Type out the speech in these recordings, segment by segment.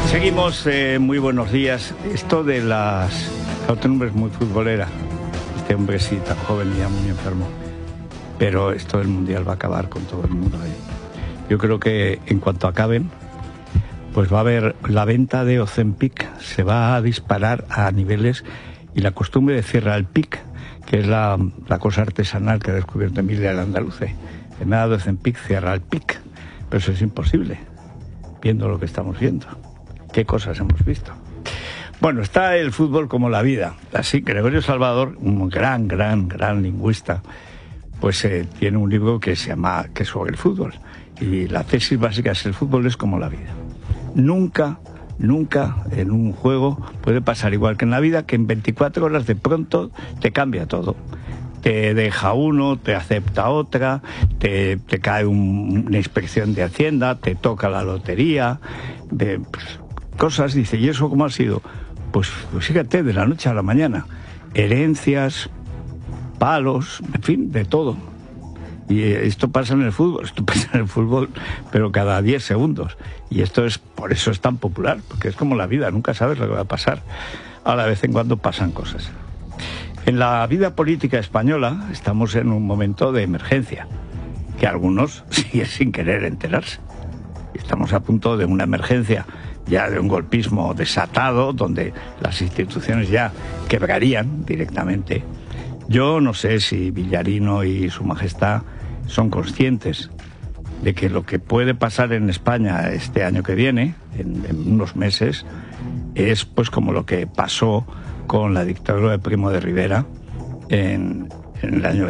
Seguimos, muy buenos días. Esto de las... Este hombre es muy futbolera. Este hombre sí, tan joven y ya muy enfermo. Pero esto del Mundial va a acabar con todo el mundo. Yo creo que en cuanto acaben, pues va a haber la venta de Ozempic, se va a disparar a niveles, y la costumbre de cierra el pic, que es la cosa artesanal que ha descubierto Emilia el Andaluce. En nada de Ozempic cierra el pic, pero eso es imposible, viendo lo que estamos viendo. ¿Qué cosas hemos visto? Bueno, está el fútbol como la vida. Así, Gregorio Salvador, un gran lingüista, pues tiene un libro que se llama que es sobre el fútbol. Y la tesis básica es: el fútbol es como la vida. Nunca en un juego puede pasar igual que en la vida, que en 24 horas de pronto te cambia todo. Te deja uno, te acepta otra, te cae una inspección de Hacienda, te toca la lotería, cosas, dice. ¿Y eso cómo ha sido? Pues fíjate, de la noche a la mañana. Herencias, palos, en fin, de todo. Y esto pasa en el fútbol, pero cada 10 segundos. Y por eso es tan popular, porque es como la vida, nunca sabes lo que va a pasar. Ahora, de vez en cuando pasan cosas. En la vida política española estamos en un momento de emergencia, que algunos siguen sin querer enterarse. Estamos a punto de una emergencia, ya de un golpismo desatado, donde las instituciones ya quebrarían directamente. Yo no sé si Villarino y Su Majestad son conscientes de que lo que puede pasar en España este año que viene, en unos meses, es pues como lo que pasó con la dictadura de Primo de Rivera en el año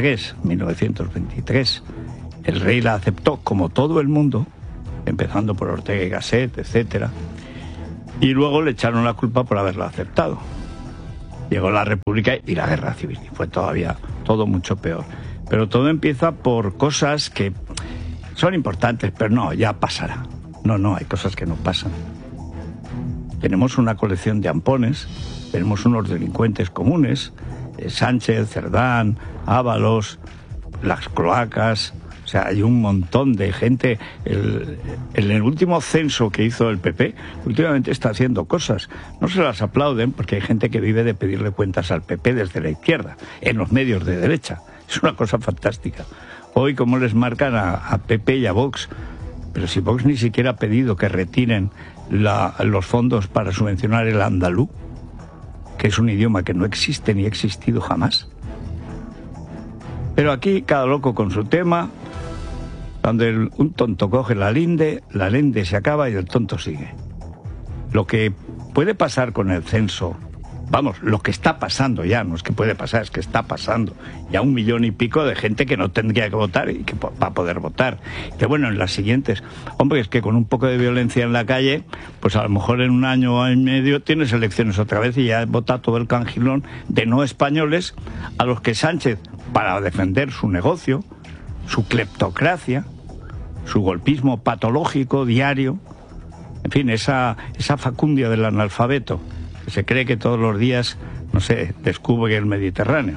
1923. El rey la aceptó, como todo el mundo, empezando por Ortega y Gasset, etcétera, y luego le echaron la culpa por haberla aceptado. Llegó la República y la Guerra Civil, y fue todavía todo mucho peor. Pero todo empieza por cosas que son importantes, pero no, ya pasará. No, hay cosas que no pasan. Tenemos una colección de ampones, tenemos unos delincuentes comunes, Sánchez, Cerdán, Ábalos, las cloacas. O sea, hay un montón de gente. En el último censo que hizo el PP, últimamente está haciendo cosas. No se las aplauden, porque hay gente que vive de pedirle cuentas al PP desde la izquierda, en los medios de derecha. Es una cosa fantástica. Hoy, cómo les marcan a PP y a Vox. Pero si Vox ni siquiera ha pedido que retiren los fondos para subvencionar el andaluz, que es un idioma que no existe ni ha existido jamás. Pero aquí cada loco con su tema. Cuando un tonto coge la linde se acaba y el tonto sigue. Lo que puede pasar con el censo, lo que está pasando ya, no es que puede pasar, es que está pasando. Ya 1 millón y pico de gente que no tendría que votar y que va a poder votar. Que bueno, en las siguientes, hombre, es que con un poco de violencia en la calle, pues a lo mejor en 1 año y medio tienes elecciones otra vez y ya vota todo el cangilón de no españoles a los que Sánchez, para defender su negocio, su cleptocracia, su golpismo patológico diario, en fin, esa facundia del analfabeto, que se cree que todos los días, no sé, descubre el Mediterráneo,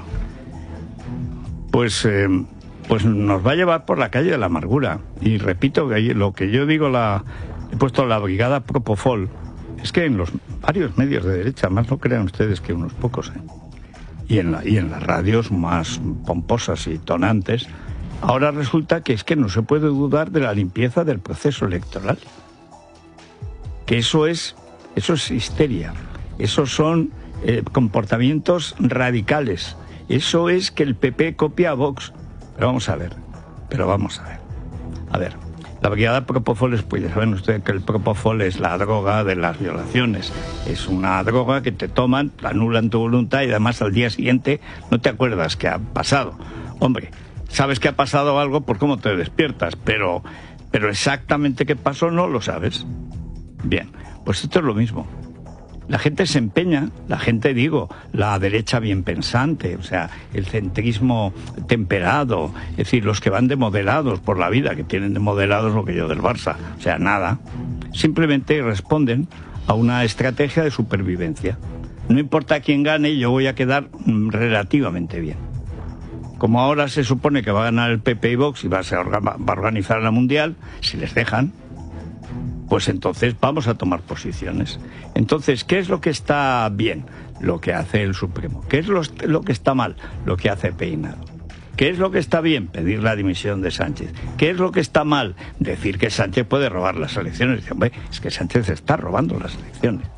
pues nos va a llevar por la calle de la amargura. Y repito, que lo que yo digo, he puesto la brigada Propofol, es que en los varios medios de derecha, más no crean ustedes que unos pocos, y en las radios más pomposas y tonantes, ahora resulta que es que no se puede dudar de la limpieza del proceso electoral. Que eso es histeria. Esos son comportamientos radicales. Eso es que el PP copia a Vox. Pero vamos a ver. A ver, la brigada Propofol, pues ya saben ustedes que el Propofol es la droga de las violaciones. Es una droga que te toman, anulan tu voluntad y además al día siguiente no te acuerdas que ha pasado. Hombre, sabes que ha pasado algo por cómo te despiertas, pero exactamente qué pasó no lo sabes. Bien, pues esto es lo mismo. La gente se empeña, la derecha bien pensante, o sea, el centrismo temperado, es decir, los que van de moderados por la vida, que tienen de moderados lo que yo del Barça, o sea, nada, simplemente responden a una estrategia de supervivencia. No importa quién gane, yo voy a quedar relativamente bien. Como ahora se supone que va a ganar el PP y Vox y va a organizar la Mundial, si les dejan, pues entonces vamos a tomar posiciones. Entonces, ¿qué es lo que está bien? Lo que hace el Supremo. ¿Qué es lo que está mal? Lo que hace Peinado. ¿Qué es lo que está bien? Pedir la dimisión de Sánchez. ¿Qué es lo que está mal? Decir que Sánchez puede robar las elecciones. Dice, hombre, es que Sánchez está robando las elecciones.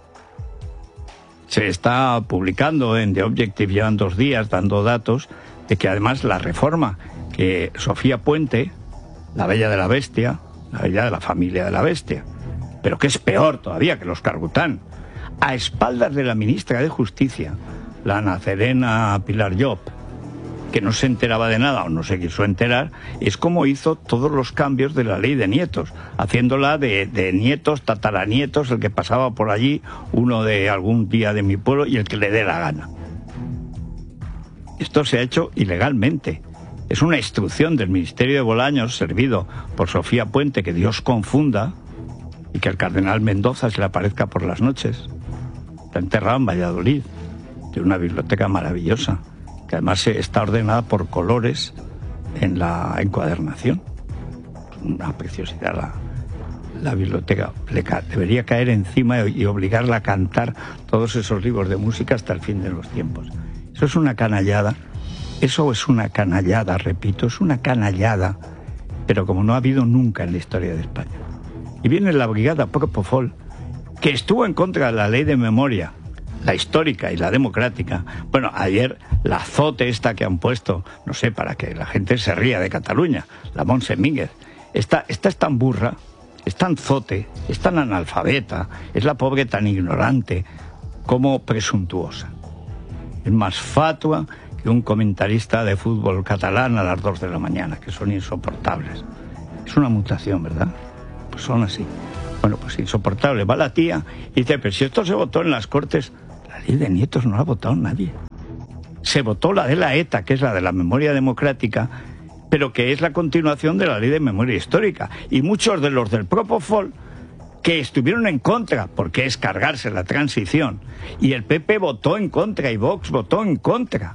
Se está publicando en The Objective, llevan 2 días dando datos de que además la reforma que Sofía Puente, la bella de la bestia, la bella de la familia de la bestia, pero que es peor todavía que los Cargután, a espaldas de la ministra de Justicia, la Ana Serena Pilar Llop, que no se enteraba de nada o no se quiso enterar, es como hizo todos los cambios de la ley de nietos, haciéndola de nietos, tataranietos, el que pasaba por allí, uno de algún día de mi pueblo y el que le dé la gana. Esto se ha hecho ilegalmente. Es una instrucción del Ministerio de Bolaños, servido por Sofía Puente, que Dios confunda, y que el cardenal Mendoza se le aparezca por las noches. Está enterrado en Valladolid, de una biblioteca maravillosa, que además está ordenada por colores en la encuadernación. Una preciosidad la biblioteca. Debería caer encima y obligarla a cantar todos esos libros de música hasta el fin de los tiempos. Eso es una canallada. Eso es una canallada, repito, es una canallada, pero como no ha habido nunca en la historia de España. Y viene la brigada Propofol, que estuvo en contra de la ley de memoria, la histórica y la democrática. Bueno, ayer la azote esta que han puesto, no sé, para que la gente se ría de Cataluña, la Montse Mínguez, esta es tan burra, es tan zote, es tan analfabeta, es la pobre tan ignorante como presuntuosa. Es más fatua que un comentarista de fútbol catalán a las 2 de la mañana, que son insoportables. Es una mutación, ¿verdad? Pues son así. Bueno, pues insoportable. Va la tía y dice, pero si esto se votó en las Cortes, la ley de nietos no la ha votado nadie. Se votó la de la ETA, que es la de la memoria democrática, pero que es la continuación de la ley de memoria histórica. Y muchos de los del Propofol, que estuvieron en contra, porque es cargarse la transición, y el PP votó en contra y Vox votó en contra.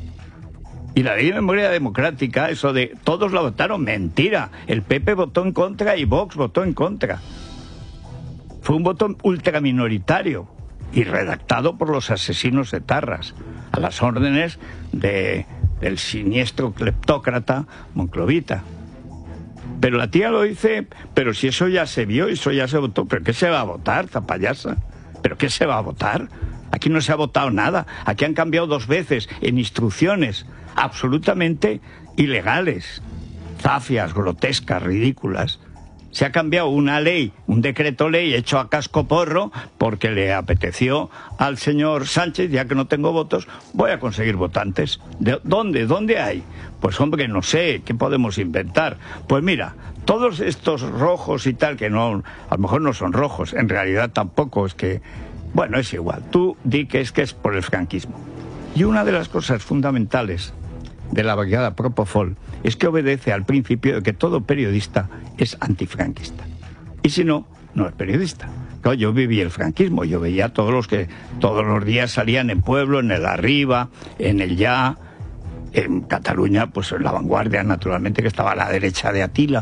Y la ley de memoria democrática, eso de todos la votaron, mentira. El PP votó en contra y Vox votó en contra. Fue un voto ultraminoritario y redactado por los asesinos etarras, a las órdenes del siniestro cleptócrata monclovita. Pero la tía lo dice, pero si eso ya se vio, eso ya se votó. ¿Pero qué se va a votar, esta payasa? ¿Pero qué se va a votar? Aquí no se ha votado nada. Aquí han cambiado 2 veces en instrucciones absolutamente ilegales, zafias, grotescas, ridículas. Se ha cambiado una ley, un decreto ley hecho a cascoporro porque le apeteció al señor Sánchez, ya que no tengo votos, voy a conseguir votantes. ¿De dónde? ¿Dónde hay? Pues hombre, no sé, ¿qué podemos inventar? Pues mira, todos estos rojos y tal, que no, a lo mejor no son rojos, en realidad tampoco, es que, bueno, es igual. Tú di que es por el franquismo. Y una de las cosas fundamentales de la brigada Propofol es que obedece al principio de que todo periodista es antifranquista. Y si no, no es periodista. Claro, yo viví el franquismo, yo veía a todos los que todos los días salían en Pueblo, en el Arriba, en el Ya, en Cataluña, pues en La Vanguardia, naturalmente, que estaba a la derecha de Atila.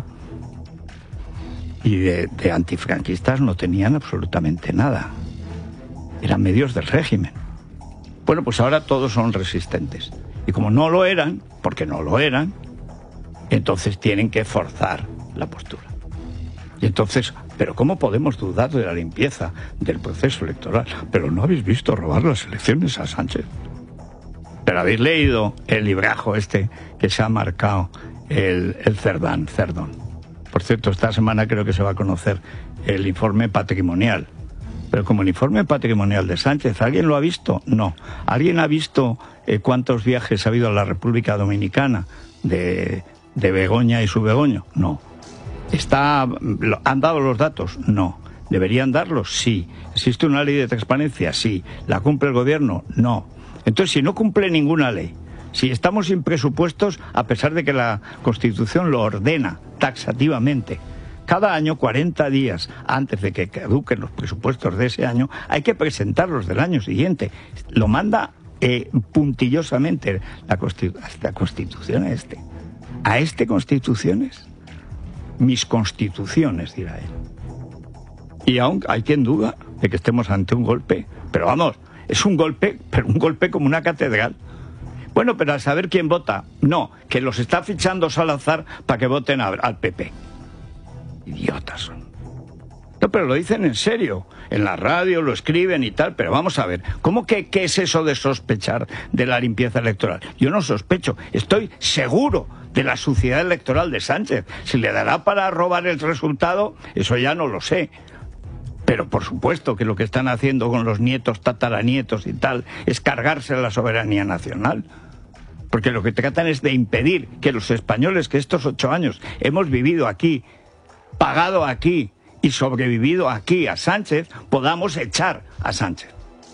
Y de antifranquistas no tenían absolutamente nada. Eran medios del régimen. Bueno, pues ahora todos son resistentes. Y como no lo eran, porque no lo eran, entonces tienen que forzar la postura. Y entonces, ¿pero cómo podemos dudar de la limpieza del proceso electoral? Pero ¿no habéis visto robar las elecciones a Sánchez? Pero habéis leído el librajo este que se ha marcado el Cerdón. Por cierto, esta semana creo que se va a conocer el informe patrimonial. Pero como el informe patrimonial de Sánchez, ¿alguien lo ha visto? No. ¿Alguien ha visto cuántos viajes ha habido a la República Dominicana de Begoña y su Begoño? No. ¿Han dado los datos? No. ¿Deberían darlos? Sí. ¿Existe una ley de transparencia? Sí. ¿La cumple el gobierno? No. Entonces, si no cumple ninguna ley, si estamos sin presupuestos, a pesar de que la Constitución lo ordena taxativamente, cada año, 40 días antes de que caduquen los presupuestos de ese año, hay que presentarlos del año siguiente. Lo manda puntillosamente la Constitución ¿A este Constituciones? Mis constituciones, dirá él. Y aún hay quien duda de que estemos ante un golpe. Pero vamos, es un golpe, pero un golpe como una catedral. Bueno, pero a saber quién vota. No, que los está fichando Salazar para que voten al PP. Idiotas son. No, pero lo dicen en serio. En la radio lo escriben y tal, pero vamos a ver. ¿Cómo que qué es eso de sospechar de la limpieza electoral? Yo no sospecho, estoy seguro de la suciedad electoral de Sánchez. Si le dará para robar el resultado, eso ya no lo sé. Pero por supuesto que lo que están haciendo con los nietos, tataranietos y tal, es cargarse la soberanía nacional. Porque lo que tratan es de impedir que los españoles, que estos 8 años hemos vivido aquí, pagado aquí y sobrevivido aquí a Sánchez, podamos echar a Sánchez.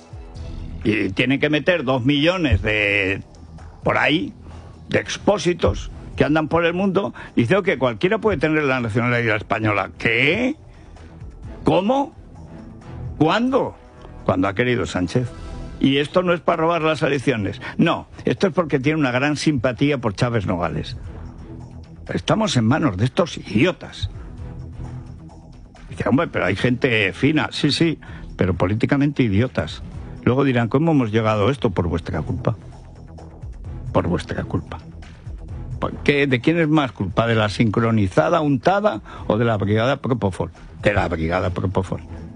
Y tienen que meter 2 millones por ahí, de expósitos que andan por el mundo, diciendo que cualquiera puede tener la nacionalidad española. ¿Qué? ¿Cómo? ¿Cuándo? Cuando ha querido Sánchez. Y esto no es para robar las elecciones. No, esto es porque tiene una gran simpatía por Chávez Nogales. Estamos en manos de estos idiotas. Dice, hombre, pero hay gente fina. Sí, sí, pero políticamente idiotas. Luego dirán, ¿cómo hemos llegado a esto? Por vuestra culpa. Por vuestra culpa. ¿De quién es más culpa? ¿De la sincronizada untada o de la brigada Propofol? De la brigada Propofol.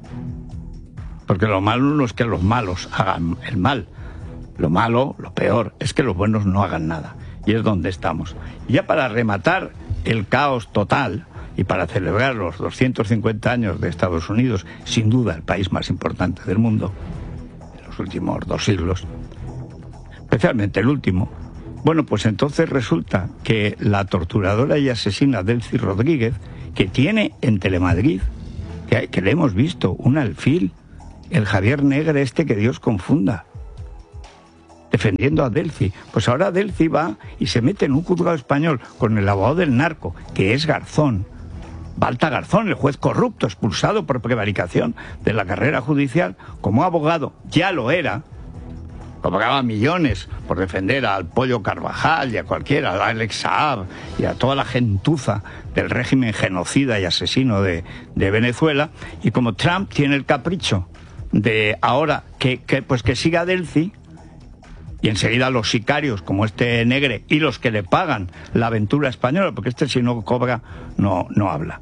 Porque lo malo no es que los malos hagan el mal. Lo malo, lo peor, es que los buenos no hagan nada. Y es donde estamos. Y ya para rematar el caos total y para celebrar los 250 años de Estados Unidos, sin duda el país más importante del mundo, en los últimos 2 siglos, especialmente el último, bueno, pues entonces resulta que la torturadora y asesina Delcy Rodríguez, que tiene en Telemadrid, que le hemos visto, un alfil, el Javier Negre este que Dios confunda, defendiendo a Delcy. Pues ahora Delcy va y se mete en un juzgado español con el abogado del narco, que es Garzón, Balta Garzón, el juez corrupto, expulsado por prevaricación de la carrera judicial. Como abogado ya lo era, cobraba millones por defender al Pollo Carvajal y a cualquiera, a Alex Saab y a toda la gentuza del régimen genocida y asesino de Venezuela. Y como Trump tiene el capricho de ahora que siga Delcy, y enseguida los sicarios como este Negre y los que le pagan la aventura española, porque este si no cobra no habla,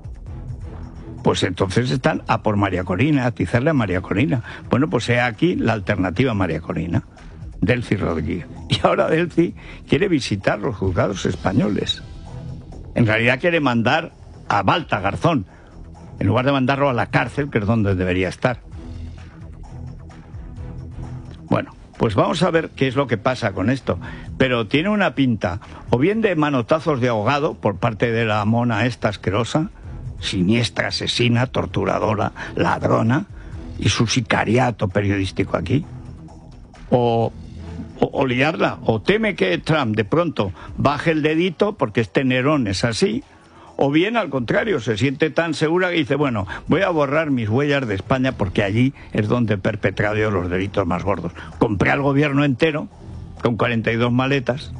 pues entonces están a por María Corina, a atizarle a María Corina. Bueno, pues he aquí la alternativa a María Corina, Delcy Rodríguez. Y ahora Delcy quiere visitar los juzgados españoles. En realidad quiere mandar a Balta Garzón, en lugar de mandarlo a la cárcel, que es donde debería estar. Bueno, pues vamos a ver qué es lo que pasa con esto. Pero tiene una pinta, o bien de manotazos de ahogado por parte de la mona esta asquerosa, siniestra, asesina, torturadora, ladrona, y su sicariato periodístico aquí, o liarla, o teme que Trump de pronto baje el dedito porque este Nerón es así, o bien al contrario, se siente tan segura que dice, bueno, voy a borrar mis huellas de España porque allí es donde he perpetrado yo los delitos más gordos. Compré al gobierno entero con 42 maletas.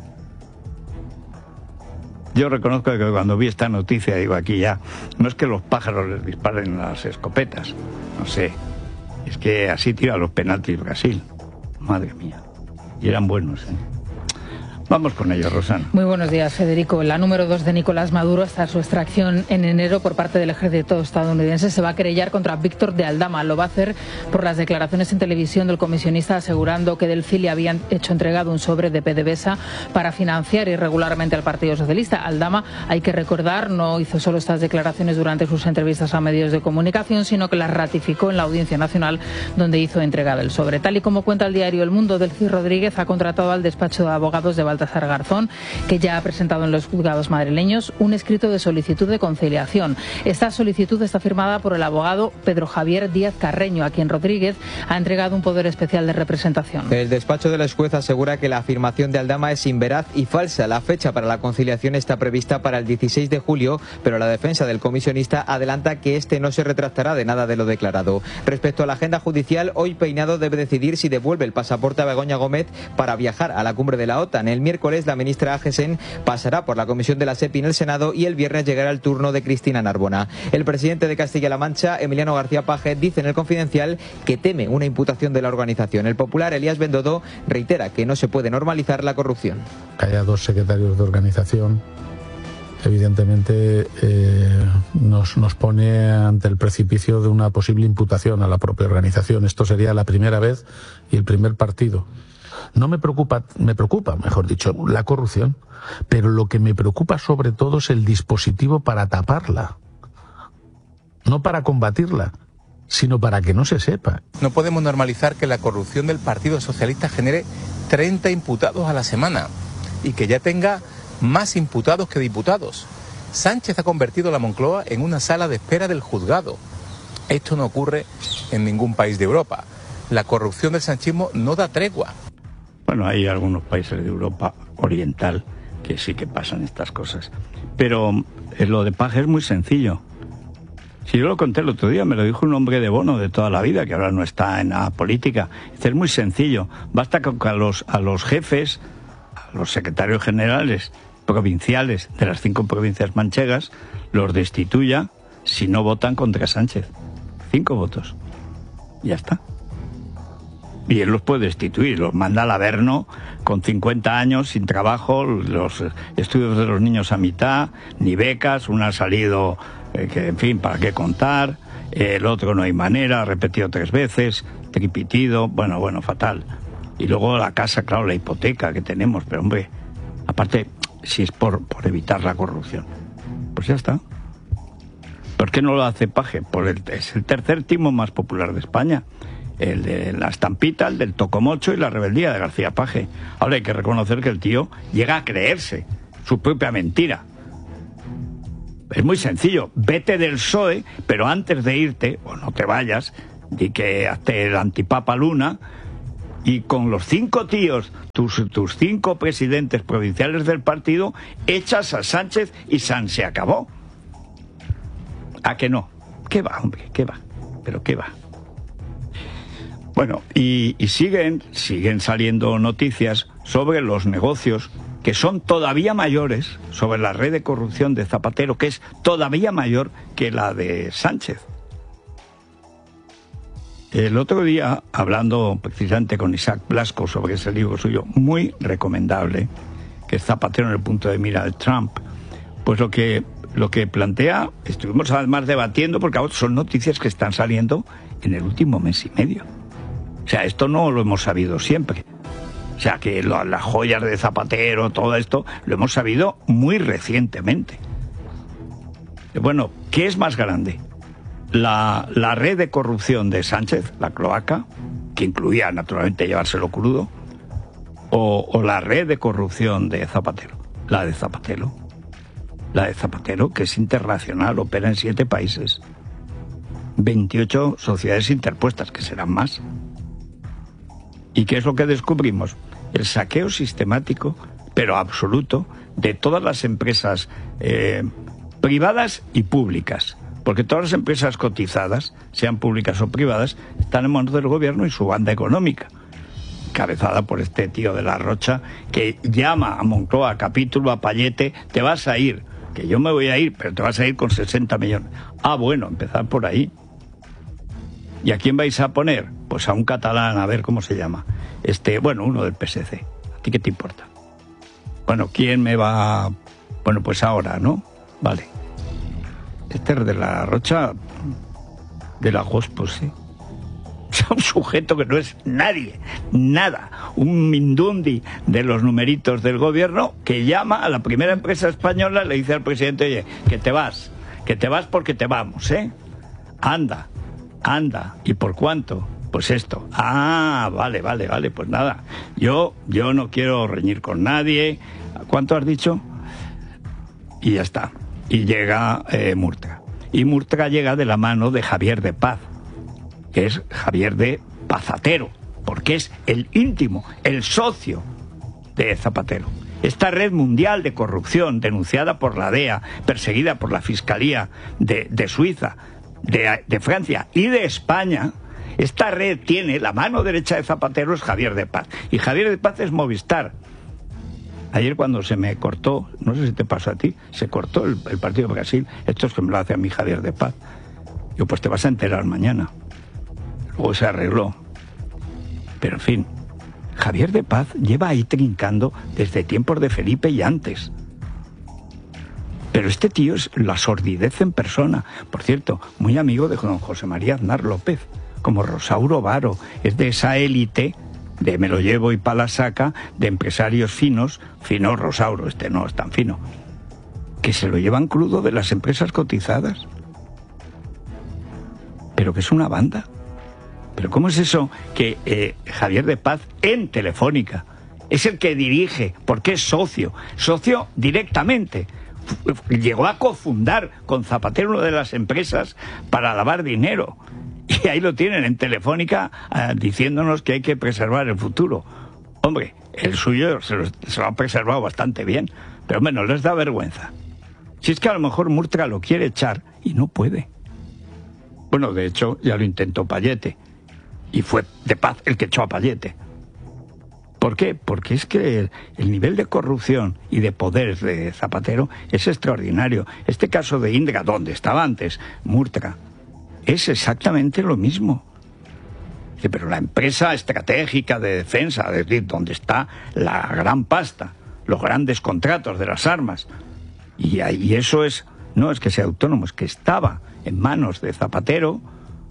Yo reconozco que cuando vi esta noticia, digo, aquí ya, no es que los pájaros les disparen las escopetas, no sé, es que así tira los penaltis Brasil. Madre mía, y eran buenos, ¿eh? Vamos con ello, Rosana. Muy buenos días, Federico. La número 2 de Nicolás Maduro, hasta su extracción en enero por parte del ejército estadounidense, se va a querellar contra Víctor de Aldama. Lo va a hacer por las declaraciones en televisión del comisionista asegurando que Delcy le habían hecho entregado un sobre de PDVSA para financiar irregularmente al Partido Socialista. Aldama, hay que recordar, no hizo solo estas declaraciones durante sus entrevistas a medios de comunicación, sino que las ratificó en la Audiencia Nacional, donde hizo entrega del sobre. Tal y como cuenta el diario El Mundo, Delcy Rodríguez ha contratado al despacho de abogados de Baltasar Garzón, que ya ha presentado en los juzgados madrileños un escrito de solicitud de conciliación. Esta solicitud está firmada por el abogado Pedro Javier Díaz Carreño, a quien Rodríguez ha entregado un poder especial de representación. El despacho de la juez asegura que la afirmación de Aldama es inveraz y falsa. La fecha para la conciliación está prevista para el 16 de julio, pero la defensa del comisionista adelanta que este no se retractará de nada de lo declarado. Respecto a la agenda judicial, hoy Peinado debe decidir si devuelve el pasaporte a Begoña Gómez para viajar a la cumbre de la OTAN. El miércoles la ministra Agesen pasará por la comisión de la SEPI en el Senado y el viernes llegará el turno de Cristina Narbona. El presidente de Castilla-La Mancha, Emiliano García Paje, dice en El Confidencial que teme una imputación de la organización. El popular Elías Bendodo reitera que no se puede normalizar la corrupción. Que haya dos secretarios de organización evidentemente nos pone ante el precipicio de una posible imputación a la propia organización. Esto sería la primera vez y el primer partido. No me preocupa, mejor dicho, la corrupción, pero lo que me preocupa sobre todo es el dispositivo para taparla, no para combatirla, sino para que no se sepa. No podemos normalizar que la corrupción del Partido Socialista genere 30 imputados a la semana y que ya tenga más imputados que diputados. Sánchez ha convertido la Moncloa en una sala de espera del juzgado. Esto no ocurre en ningún país de Europa. La corrupción del sanchismo no da tregua. Bueno, hay algunos países de Europa oriental que sí que pasan estas cosas. Pero lo de Paje es muy sencillo. Si yo lo conté el otro día, me lo dijo un hombre de Bono de toda la vida, que ahora no está en la política. Es muy sencillo. Basta que a los jefes, a los secretarios generales provinciales de las 5 provincias manchegas, los destituya si no votan contra Sánchez. 5 votos. Ya está. Y él los puede destituir, los manda al Averno con 50 años, sin trabajo, los estudios de los niños a mitad, ni becas, uno ha salido, que en fin, ¿para qué contar? El otro no hay manera, ha repetido 3 veces, tripitido, bueno, fatal. Y luego la casa, claro, la hipoteca que tenemos, pero hombre, aparte, si es por evitar la corrupción, pues ya está. ¿Por qué no lo hace Paje? Es el tercer timo más popular de España. El de la estampita, el del tocomocho y la rebeldía de García Paje. Ahora hay que reconocer que el tío llega a creerse su propia mentira. Es muy sencillo, vete del PSOE, pero antes de irte, o no te vayas, di que hazte el antipapa Luna, y con los 5 tíos, tus 5 presidentes provinciales del partido, echas a Sánchez y se acabó. ¿A que no? ¿Qué va, hombre? ¿Qué va? ¿Pero qué va? Bueno, y siguen saliendo noticias sobre los negocios que son todavía mayores, sobre la red de corrupción de Zapatero, que es todavía mayor que la de Sánchez. El otro día, hablando precisamente con Isaac Blasco sobre ese libro suyo, muy recomendable, que es Zapatero en el punto de mira de Trump, pues lo que plantea, estuvimos además debatiendo, porque ahora son noticias que están saliendo en el último mes y medio. O sea, esto no lo hemos sabido siempre. O sea, que las joyas de Zapatero, todo esto, lo hemos sabido muy recientemente. Bueno, ¿qué es más grande? La red de corrupción de Sánchez, la cloaca, que incluía naturalmente llevárselo crudo, o la red de corrupción de Zapatero, la de Zapatero. La de Zapatero, que es internacional, opera en 7 países. 28 sociedades interpuestas, que serán más. ¿Y qué es lo que descubrimos? El saqueo sistemático, pero absoluto, de todas las empresas privadas y públicas. Porque todas las empresas cotizadas, sean públicas o privadas, están en manos del gobierno y su banda económica, cabezada por este tío de la Rocha, que llama a Moncloa, a Capítulo, a Payete, te vas a ir, que yo me voy a ir, pero te vas a ir con 60 millones. Ah, bueno, empezar por ahí. ¿Y a quién vais a poner? Pues a un catalán, a ver cómo se llama. Uno del PSC. ¿A ti qué te importa? Bueno, ¿quién me va...? Bueno, pues ahora, ¿no? Vale. Este es de la Rocha, de la Jos, pues sí. Es un sujeto que no es nadie, nada. Un mindundi de los numeritos del gobierno que llama a la primera empresa española, le dice al presidente, oye, que te vas porque te vamos, ¿eh? Anda. ¿Y por cuánto? Pues esto. Ah, vale, pues nada. Yo no quiero reñir con nadie. ¿Cuánto has dicho? Y ya está. Y llega Murtra. Y Murtra llega de la mano de Javier de Paz, que es Javier de Pazatero, porque es el íntimo, el socio de Zapatero. Esta red mundial de corrupción, denunciada por la DEA, perseguida por la Fiscalía de Suiza, de Francia y de España, esta red tiene, la mano derecha de Zapatero es Javier de Paz. Y Javier de Paz es Movistar. Ayer cuando se me cortó, no sé si te pasó a ti, se cortó el partido de Brasil. Esto es que me lo hace a mí Javier de Paz. Yo, pues te vas a enterar mañana. Luego se arregló. Pero en fin, Javier de Paz lleva ahí trincando desde tiempos de Felipe y antes. Pero este tío es la sordidez en persona. Por cierto, muy amigo de don José María Aznar López, como Rosauro Varo. Es de esa élite de me lo llevo y pa' la saca, de empresarios finos, fino Rosauro, este no es tan fino, que se lo llevan crudo de las empresas cotizadas. Pero que es una banda. Pero ¿cómo es eso que Javier de Paz en Telefónica es el que dirige, porque es socio directamente? Llegó a cofundar con Zapatero una de las empresas para lavar dinero. Y ahí lo tienen en Telefónica diciéndonos que hay que preservar el futuro. Hombre, el suyo se lo ha preservado bastante bien, pero hombre, no les da vergüenza. Si es que a lo mejor Murtra lo quiere echar y no puede. Bueno, de hecho, ya lo intentó Payete. Y fue de Paz el que echó a Payete. ¿Por qué? Porque es que el nivel de corrupción y de poder de Zapatero es extraordinario. Este caso de Indra, donde estaba antes Murtra, es exactamente lo mismo. Pero la empresa estratégica de defensa, es decir, donde está la gran pasta, los grandes contratos de las armas, y eso es, no es que sea autónomo, es que estaba en manos de Zapatero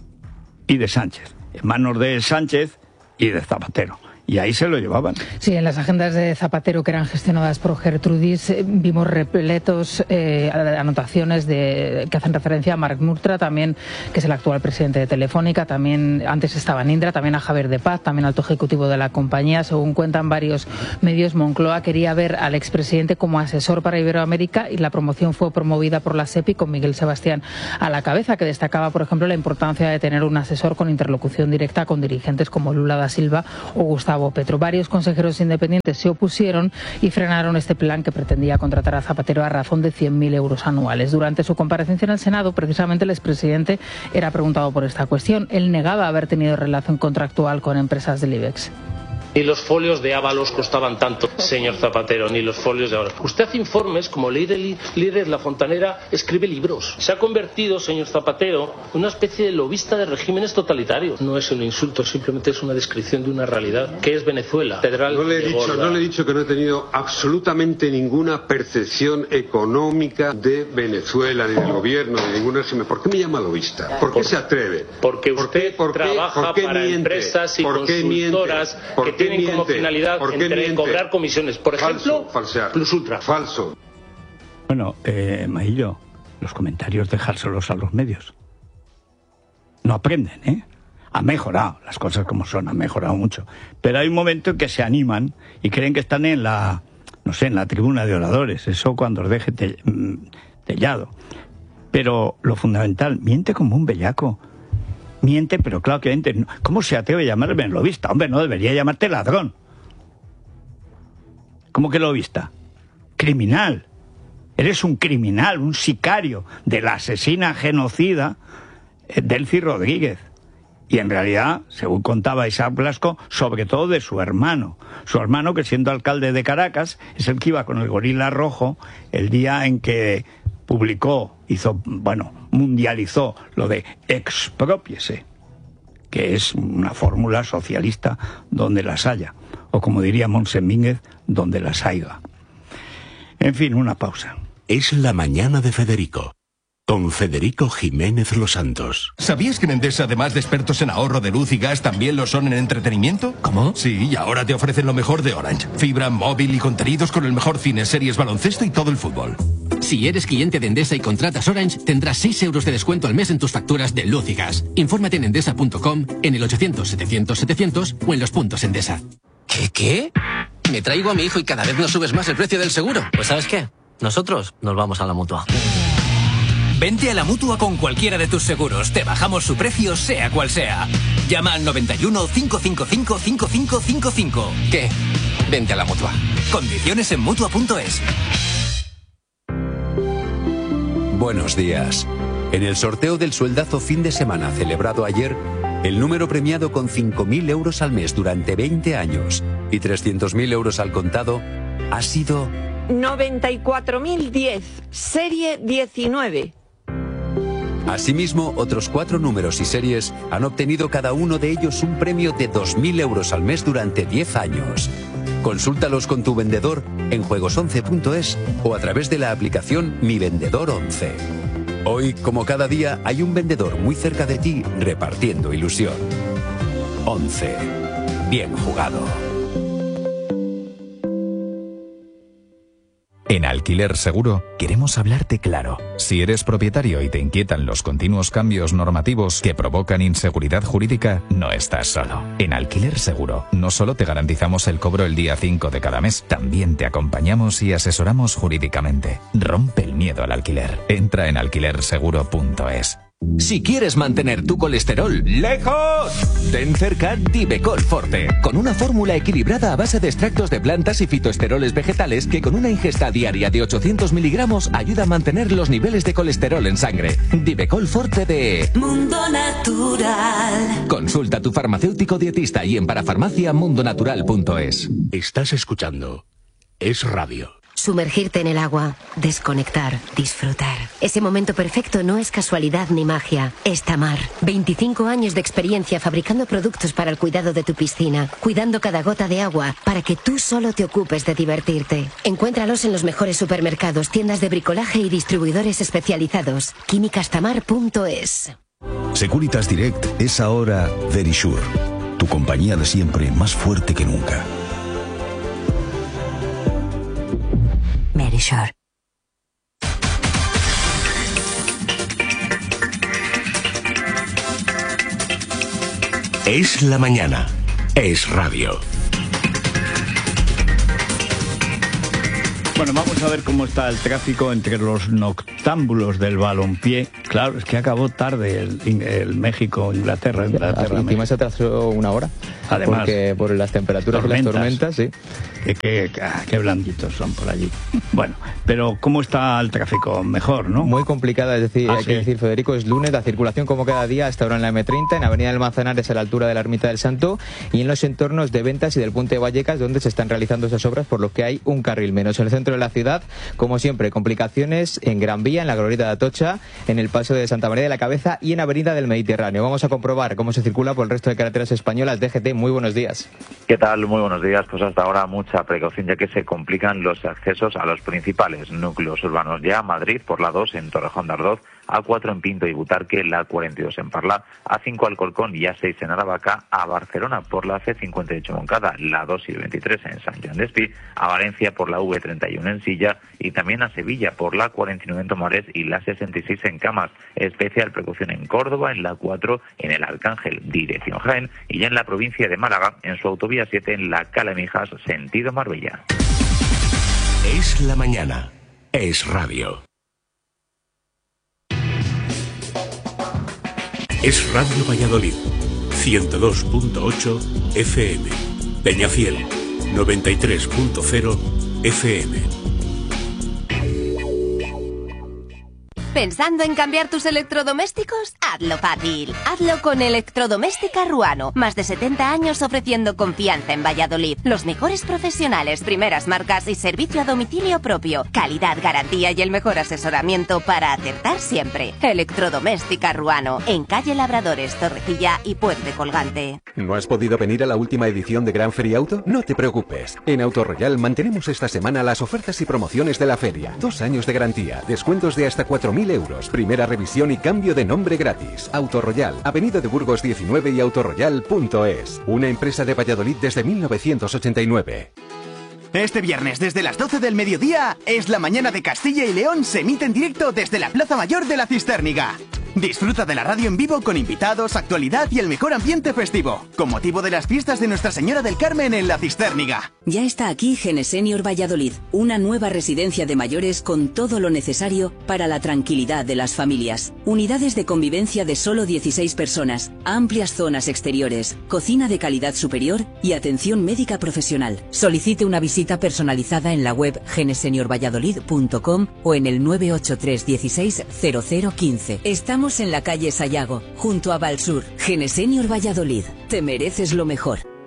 y de Sánchez, en manos de Sánchez y de Zapatero. Y ahí se lo llevaban. Sí, en las agendas de Zapatero que eran gestionadas por Gertrudis vimos repletos anotaciones que hacen referencia a Marc Murtra, también, que es el actual presidente de Telefónica, también antes estaba en Indra, también a Javier de Paz, también alto ejecutivo de la compañía. Según cuentan varios medios, Moncloa quería ver al expresidente como asesor para Iberoamérica y la promoción fue promovida por la SEPI con Miguel Sebastián a la cabeza, que destacaba, por ejemplo, la importancia de tener un asesor con interlocución directa con dirigentes como Lula da Silva o Gustavo Petro. Varios consejeros independientes se opusieron y frenaron este plan que pretendía contratar a Zapatero a razón de 100.000 euros anuales. Durante su comparecencia en el Senado, precisamente el expresidente era preguntado por esta cuestión. Él negaba haber tenido relación contractual con empresas del IBEX. Ni los folios de Ábalos costaban tanto, señor Zapatero, ni los folios de Ábalos. Usted hace informes como líder La Fontanera escribe libros. Se ha convertido, señor Zapatero, en una especie de lobista de regímenes totalitarios. No es un insulto, simplemente es una descripción de una realidad, que es Venezuela. No le he dicho que no he tenido absolutamente ninguna percepción económica de Venezuela, ni del gobierno, ni de ningún régimen. ¿Por qué me llama lobista? ¿Por qué se atreve? Porque usted trabaja para empresas y consultoras que tienen como finalidad cobrar comisiones. Por ejemplo, falsear. Plus Ultra. Falso. Bueno, Maillo, los comentarios dejárselos a los medios. No aprenden, ¿eh? Ha mejorado, las cosas como son, ha mejorado mucho. Pero hay un momento en que se animan y creen que están en la tribuna de oradores. Eso cuando os deje tellado. Pero lo fundamental, miente como un bellaco. Miente, pero claro que miente. ¿Cómo se atreve a llamarme lobista? Hombre, no debería llamarte ladrón. ¿Cómo que lobista? Criminal. Eres un criminal, un sicario de la asesina genocida Delcy Rodríguez. Y en realidad, según contaba Isaac Blasco, sobre todo de su hermano. Su hermano, que siendo alcalde de Caracas, es el que iba con el gorila rojo el día en que mundializó lo de exprópiese, que es una fórmula socialista donde las haya, o como diría Monsemínguez, donde las haiga. En fin, una pausa. Es la mañana de Federico, con Federico Jiménez Los Santos. ¿Sabías que en Endesa, además de expertos en ahorro de luz y gas, también lo son en entretenimiento? ¿Cómo? Sí, y ahora te ofrecen lo mejor de Orange. Fibra, móvil y contenidos con el mejor cine, series, baloncesto y todo el fútbol. Si eres cliente de Endesa y contratas Orange, tendrás 6 euros de descuento al mes en tus facturas de luz y gas. Infórmate en endesa.com, en el 800-700-700 o en los puntos Endesa. ¿Qué? Me traigo a mi hijo y cada vez nos subes más el precio del seguro. Pues ¿sabes qué? Nosotros nos vamos a la Mutua. Vente a la Mutua con cualquiera de tus seguros. Te bajamos su precio, sea cual sea. Llama al 91 555 5555. ¿Qué? Vente a la Mutua. Condiciones en Mutua.es. Buenos días. En el sorteo del sueldazo fin de semana celebrado ayer, el número premiado con 5.000 euros al mes durante 20 años y 300.000 euros al contado ha sido 94.010, serie 19. Asimismo, otros 4 números y series han obtenido cada uno de ellos un premio de 2.000 euros al mes durante 10 años. Consúltalos con tu vendedor en juegos11.es o a través de la aplicación Mi Vendedor 11. Hoy, como cada día, hay un vendedor muy cerca de ti repartiendo ilusión. 11. Bien jugado. En Alquiler Seguro queremos hablarte claro. Si eres propietario y te inquietan los continuos cambios normativos que provocan inseguridad jurídica, no estás solo. En Alquiler Seguro no solo te garantizamos el cobro el día 5 de cada mes, también te acompañamos y asesoramos jurídicamente. Rompe el miedo al alquiler. Entra en alquilerseguro.es. Si quieres mantener tu colesterol lejos, ten cerca Divecol Forte, con una fórmula equilibrada a base de extractos de plantas y fitoesteroles vegetales que con una ingesta diaria de 800 miligramos ayuda a mantener los niveles de colesterol en sangre. Divecol Forte de Mundo Natural. Consulta a tu farmacéutico dietista y en parafarmaciamundonatural.es. Estás escuchando Es Radio. Sumergirte en el agua, desconectar, disfrutar. Ese momento perfecto no es casualidad ni magia, es Tamar. 25 años de experiencia fabricando productos para el cuidado de tu piscina, cuidando cada gota de agua para que tú solo te ocupes de divertirte. Encuéntralos en los mejores supermercados, tiendas de bricolaje y distribuidores especializados. Químicastamar.es. Securitas Direct es ahora Verisure, tu compañía de siempre más fuerte que nunca. Verisure. Es la mañana. Es Radio. Bueno, vamos a ver cómo está el tráfico entre los noctámbulos del balompié. Claro, es que acabó tarde el México-Inglaterra. Encima se atrasó una hora. Además, porque por las temperaturas y las tormentas, sí. Qué blanditos son por allí. Bueno, pero ¿cómo está el tráfico? Mejor, ¿no? Muy complicada, es decir, hay que decir, Federico, es lunes, la circulación como cada día hasta ahora en la M30, en Avenida del Manzanares a la altura de la Ermita del Santo y en los entornos de Ventas y del Puente de Vallecas, donde se están realizando esas obras, por lo que hay un carril menos. En el centro de la ciudad, como siempre, complicaciones en Gran Vía, en la Glorieta de Atocha, en el paso de Santa María de la Cabeza y en Avenida del Mediterráneo. Vamos a comprobar cómo se circula por el resto de carreteras españolas. DGT, muy buenos días. ¿Qué tal? Muy buenos días. Pues hasta ahora mucha precaución, ya que se complican los accesos a los principales núcleos urbanos. Ya Madrid por la 2 en Torrejón de Ardoz, A4 en Pinto y Butarque, la 42 en Parla, A5 Alcorcón y A6 en Aravaca, a Barcelona por la C58 Moncada, la 2 y 23 en Sant Joan d'Espí, a Valencia por la V31 en Silla y también a Sevilla por la 49 en Tomares y la 66 en Camas. Especial precaución en Córdoba, en la 4 en el Arcángel, dirección Jaén, y ya en la provincia de Málaga, en su autovía 7 en la Cala Mijas, sentido Marbella. Es la mañana. Es Radio. Es Radio Valladolid, 102.8 FM, Peñafiel, 93.0 FM. ¿Pensando en cambiar tus electrodomésticos? Hazlo fácil. Hazlo con Electrodoméstica Ruano. Más de 70 años ofreciendo confianza en Valladolid. Los mejores profesionales, primeras marcas y servicio a domicilio propio. Calidad, garantía y el mejor asesoramiento para acertar siempre. Electrodoméstica Ruano. En calle Labradores, Torrecilla y Puente Colgante. ¿No has podido venir a la última edición de Gran Feria Auto? No te preocupes. En Autoroyal mantenemos esta semana las ofertas y promociones de la feria. 2 años de garantía, descuentos de hasta 4.000 euros, primera revisión y cambio de nombre gratis. Autoroyal, Avenida de Burgos 19 y autoroyal.es. Una empresa de Valladolid desde 1989. Este viernes desde las 12 del mediodía es la mañana de Castilla y León, se emite en directo desde la Plaza Mayor de la Cisterniga. Disfruta de la radio en vivo con invitados, actualidad y el mejor ambiente festivo, con motivo de las fiestas de Nuestra Señora del Carmen en la Cisterniga. Ya está aquí Genesenior Valladolid, una nueva residencia de mayores con todo lo necesario para la tranquilidad de las familias. Unidades de convivencia de solo 16 personas, amplias zonas exteriores, cocina de calidad superior y atención médica profesional. Solicite una visita personalizada en la web geneseniorvalladolid.com o en el 983 16 0015. Estamos en la calle Sayago, junto a Valsur. Genesenior Valladolid. Te mereces lo mejor.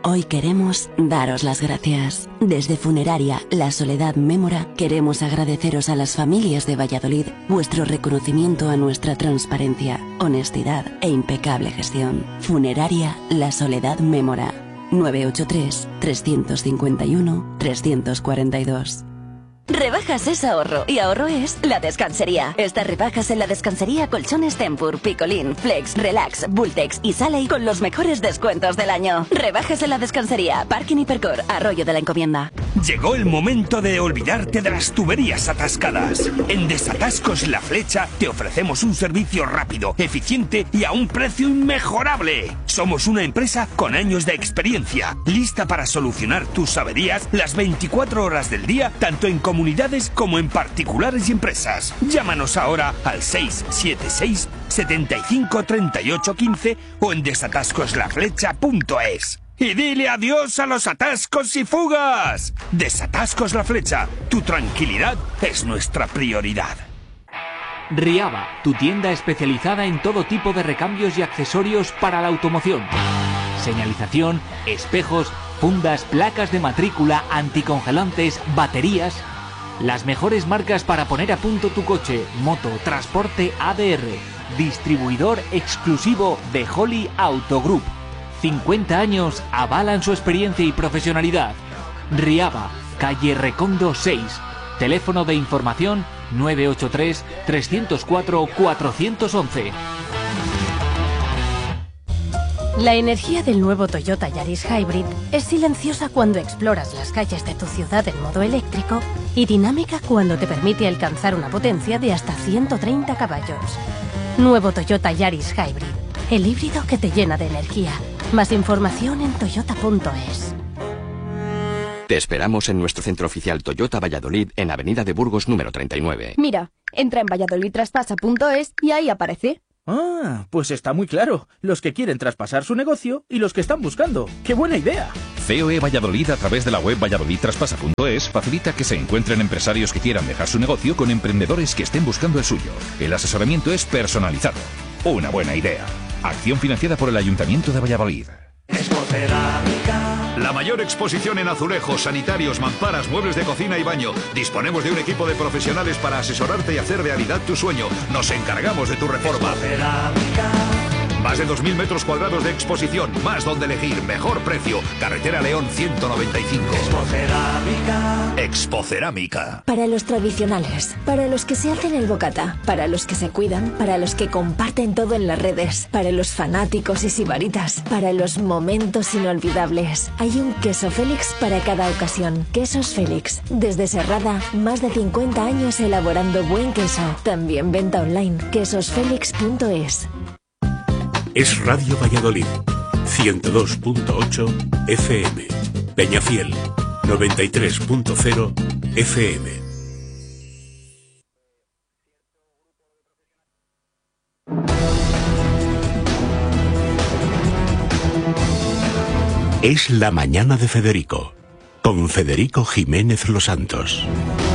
Hoy queremos daros las gracias. Desde Funeraria La Soledad Mémora queremos agradeceros a las familias de Valladolid vuestro reconocimiento a nuestra transparencia, honestidad e impecable gestión. Funeraria La Soledad Mémora. 983 351 342. Rebajas es ahorro y ahorro es La Descansería. Estas rebajas en La Descansería: colchones Tempur, Picolín, Flex, Relax, Bultex y Saley con los mejores descuentos del año. Rebajas en La Descansería, Parking Hipercor, Arroyo de la Encomienda. Llegó el momento de olvidarte de las tuberías atascadas. En Desatascos La Flecha te ofrecemos un servicio rápido, eficiente y a un precio inmejorable. Somos una empresa con años de experiencia, lista para solucionar tus averías las 24 horas del día, tanto en comunidades como en particulares y empresas. Llámanos ahora al 676 75 38 15 o en desatascoslaflecha.es. Y dile adiós a los atascos y fugas. Desatascos La Flecha. Tu tranquilidad es nuestra prioridad. Riaba, tu tienda especializada en todo tipo de recambios y accesorios para la automoción. Señalización, espejos, fundas, placas de matrícula, anticongelantes, baterías. Las mejores marcas para poner a punto tu coche, moto, transporte ADR. Distribuidor exclusivo de Holly Auto Group. 50 años avalan su experiencia y profesionalidad. Riaba, calle Recondo 6. Teléfono de información 983 304 411. La energía del nuevo Toyota Yaris Hybrid es silenciosa cuando exploras las calles de tu ciudad en modo eléctrico y dinámica cuando te permite alcanzar una potencia de hasta 130 caballos. Nuevo Toyota Yaris Hybrid, el híbrido que te llena de energía. Más información en toyota.es. Te esperamos en nuestro centro oficial Toyota Valladolid en Avenida de Burgos número 39. Mira, entra en valladolidtraspasa.es y ahí aparece. Ah, pues está muy claro. Los que quieren traspasar su negocio y los que están buscando. ¡Qué buena idea! COE Valladolid, a través de la web valladolidtraspasa.es, facilita que se encuentren empresarios que quieran dejar su negocio con emprendedores que estén buscando el suyo. El asesoramiento es personalizado. Una buena idea. Acción financiada por el Ayuntamiento de Valladolid. La mayor exposición en azulejos, sanitarios, mamparas, muebles de cocina y baño. Disponemos de un equipo de profesionales para asesorarte y hacer realidad tu sueño. Nos encargamos de tu reforma. Más de 2.000 metros cuadrados de exposición, más donde elegir, mejor precio. Carretera León 195. Expocerámica. Para los tradicionales, para los que se hacen el bocata, para los que se cuidan, para los que comparten todo en las redes, para los fanáticos y sibaritas, para los momentos inolvidables. Hay un queso Félix para cada ocasión. Quesos Félix. Desde Serrada, más de 50 años elaborando buen queso. También venta online. quesosfelix.es. Es Radio Valladolid, 102.8 FM, Peñafiel, 93.0 FM. Es la mañana de Federico, con Federico Jiménez Los Santos.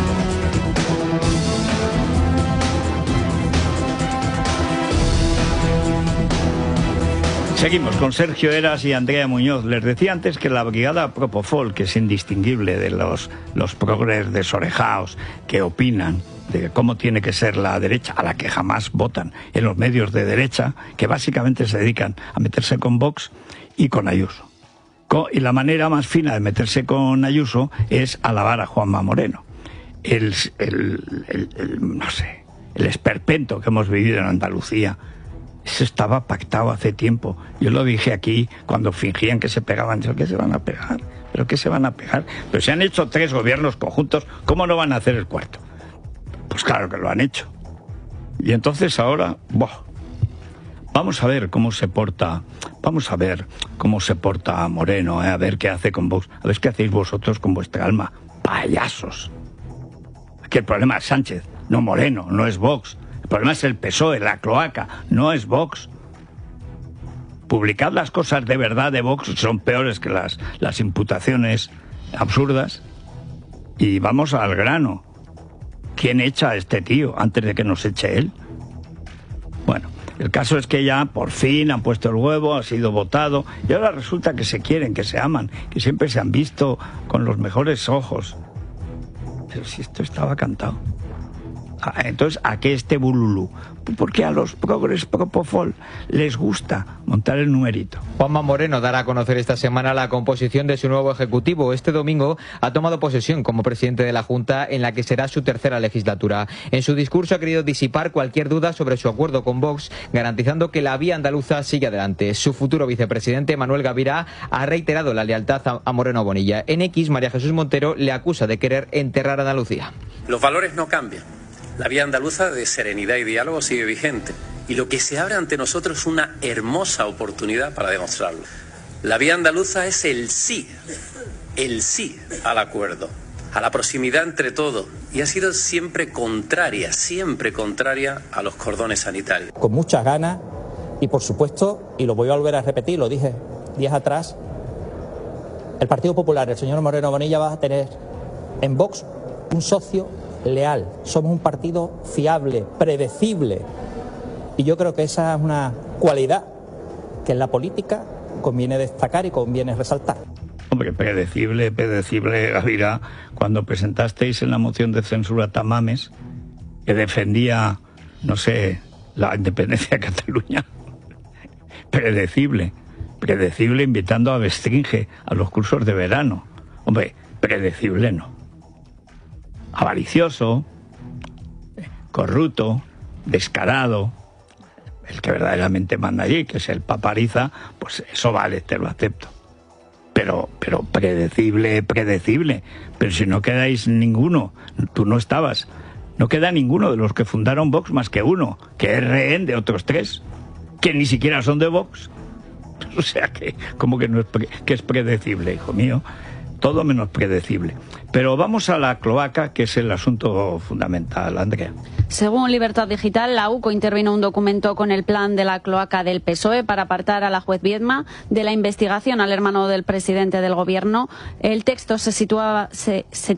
Seguimos con Sergio Eras y Andrea Muñoz. Les decía antes que la brigada Propofol, que es indistinguible de los progres desorejaos que opinan de cómo tiene que ser la derecha, a la que jamás votan en los medios de derecha, que básicamente se dedican a meterse con Vox y con Ayuso. Y la manera más fina de meterse con Ayuso es alabar a Juanma Moreno. No sé, el esperpento que hemos vivido en Andalucía, eso estaba pactado hace tiempo. Yo lo dije aquí cuando fingían que se pegaban. ¿Qué se van a pegar? ¿Pero qué se van a pegar? Pero se han hecho 3 gobiernos conjuntos, ¿cómo no van a hacer el cuarto? Pues claro que lo han hecho. Y entonces ahora, vamos a ver cómo se porta. Vamos a ver cómo se porta Moreno, a ver qué hace con Vox. A ver qué hacéis vosotros con vuestra alma. Payasos. Aquí el problema es Sánchez, no Moreno, no es Vox. El problema es el PSOE, la cloaca, no es Vox. Publicad las cosas de verdad de Vox, son peores que las imputaciones absurdas. Y vamos al grano. ¿Quién echa a este tío antes de que nos eche él? Bueno, El caso es que ya por fin han puesto el huevo, ha sido votado y ahora resulta que se quieren, que se aman, que siempre se han visto con los mejores ojos. Pero si esto estaba cantado. Entonces, ¿a qué este bululú? Porque a los progres propofol les gusta montar el numerito. Juanma Moreno dará a conocer esta semana la composición de su nuevo ejecutivo. Este domingo ha tomado posesión como presidente de la Junta, en la que será su tercera legislatura. En su discurso ha querido disipar cualquier duda sobre su acuerdo con Vox, garantizando que la vía andaluza sigue adelante. Su futuro vicepresidente, Manuel Gavirá, ha reiterado la lealtad a Moreno Bonilla. En X, María Jesús Montero le acusa de querer enterrar a Andalucía. Los valores no cambian. La vía andaluza de serenidad y diálogo sigue vigente. Y lo que se abre ante nosotros es una hermosa oportunidad para demostrarlo. La vía andaluza es el sí al acuerdo, a la proximidad entre todos. Y ha sido siempre contraria a los cordones sanitarios. Con muchas ganas y, por supuesto, y lo voy a volver a repetir, lo dije días atrás, el Partido Popular, el señor Moreno Bonilla, va a tener en Vox un socio leal. Somos un partido fiable, predecible. Y yo creo que esa es una cualidad que en la política conviene destacar y conviene resaltar. Hombre, predecible, Gavirá, cuando presentasteis en la moción de censura a Tamames, que defendía, no sé, la independencia de Cataluña. Predecible invitando a Bestringe a los cursos de verano. Hombre, predecible no. Avaricioso, corrupto, descarado, el que verdaderamente manda allí, que es el Papariza, pues eso vale, te lo acepto. Pero predecible. Pero si no quedáis ninguno, tú no estabas, no queda ninguno de los que fundaron Vox más que uno, que es rehén de otros 3, que ni siquiera son de Vox. O sea que, como que no es que es predecible, hijo mío. Todo menos predecible. Pero vamos a la cloaca, que es el asunto fundamental, Andrea. Según Libertad Digital, la UCO intervino un documento con el plan de la cloaca del PSOE para apartar a la juez Viedma de la investigación al hermano del presidente del gobierno. El texto se